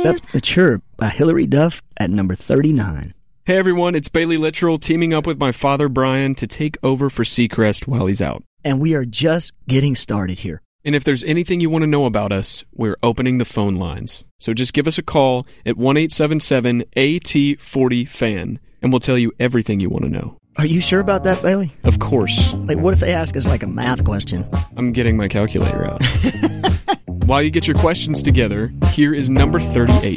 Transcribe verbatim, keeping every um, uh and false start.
That's Mature by Hillary Duff at number thirty-nine. Hey everyone, it's Bailey Littrell teaming up with my father Brian to take over for Seacrest while he's out. And we are just getting started here. And if there's anything you want to know about us, we're opening the phone lines. So just give us a call at one eight seven seven A T forty FAN, and we'll tell you everything you want to know. Are you sure about that, Bailey? Of course. Like, what if they ask us, like, a math question? I'm getting my calculator out. While you get your questions together, here is number thirty-eight.